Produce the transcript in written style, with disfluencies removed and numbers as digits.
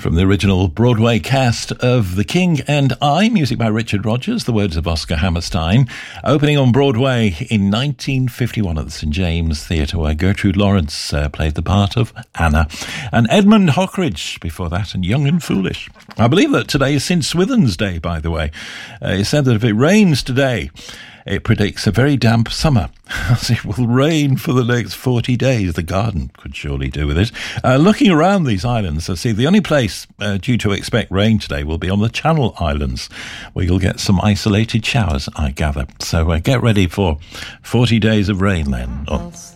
From the original Broadway cast of The King and I, music by Richard Rodgers, the words of Oscar Hammerstein, opening on Broadway in 1951 at the St James Theatre, where Gertrude Lawrence played the part of Anna, and Edmund Hockridge before that, and Young and Foolish. I believe that today is St Swithin's Day, by the way. It's said that if it rains today, it predicts a very damp summer, as it will rain for the next 40 days. The garden could surely do with it. Looking around these islands, I see the only place due to expect rain today will be on the Channel Islands, where you'll get some isolated showers, I gather. So get ready for 40 days of rain then.